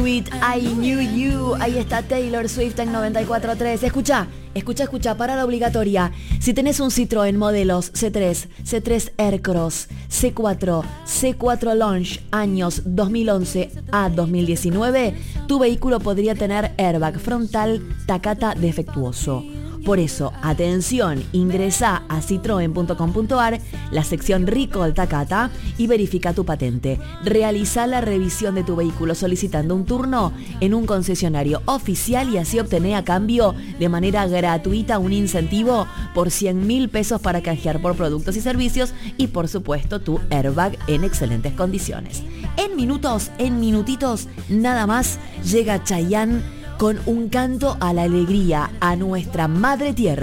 It, I Knew You. Ahí está Taylor Swift en 94.3. Escucha, parada obligatoria. Si tenés un Citroën modelos C3, C3 Aircross, C4, C4 Launch, años 2011 a 2019, tu vehículo podría tener airbag frontal Takata defectuoso. Por eso, atención, ingresá a citroen.com.ar, la sección Recall Takata y verifica tu patente. Realizá la revisión de tu vehículo solicitando un turno en un concesionario oficial y así obtené a cambio de manera gratuita un incentivo por 100.000 pesos para canjear por productos y servicios y por supuesto tu airbag en excelentes condiciones. En minutitos, nada más llega Chayanne con un canto a la alegría a nuestra madre tierra.